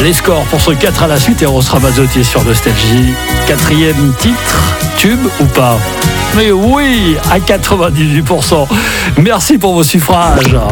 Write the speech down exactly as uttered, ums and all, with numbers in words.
Les scores pour ce quatre à la suite, Eros Ramazzotti sur Nostalgie. Quatrième titre, tube ou pas? Mais oui, à quatre-vingt-dix-huit pour cent. Merci pour vos suffrages.